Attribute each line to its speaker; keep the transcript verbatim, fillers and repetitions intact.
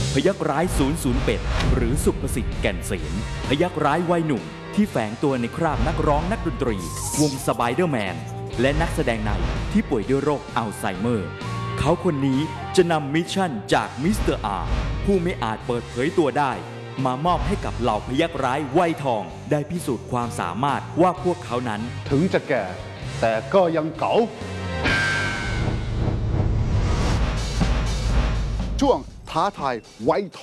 Speaker 1: พยักร้ายศูนย์ศูนย์เป็ดหรือสุภสิทธิ์แก่นเสนพยักร้ายวัยหนุ่มที่แฝงตัวในคราบนักร้องนักดนตรีวงสไปเดอร์แมนและนักแสดงในที่ป่วยด้วยโรคอัลไซเมอร์เขาคนนี้จะนำมิชชั่นจากมิสเตอร์อาร์ผู้ไม่อาจเปิดเผยตัวได้มามอบให้กับเหล่าพยักร้ายวัยทองได้พิสูจน์ความสามารถว่าพวกเขานั้น
Speaker 2: ถึงจะแก่แต่ก็ยังเก๋าช่วงท้าทายวัยทอง